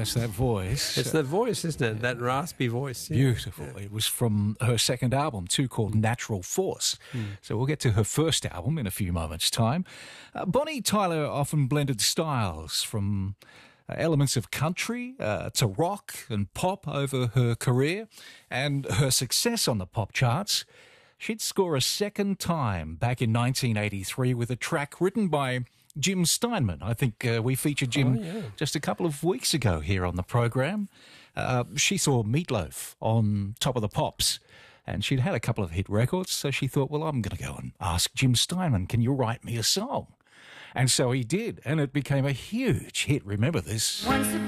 Yes, that voice. It's that voice, isn't it? That raspy voice. Yeah. Beautiful. It was from her second album too, called Natural Force. So we'll get to her first album in a few moments' time. Bonnie Tyler often blended styles from elements of country to rock and pop over her career, and her success on the pop charts. She'd score a second time back in 1983 with a track written by Jim Steinman. I think we featured Jim just a couple of weeks ago here on the program. She saw Meatloaf on Top of the Pops, and she'd had a couple of hit records, so she thought, well, I'm going to go and ask Jim Steinman, can you write me a song? And so he did, and it became a huge hit. Remember this?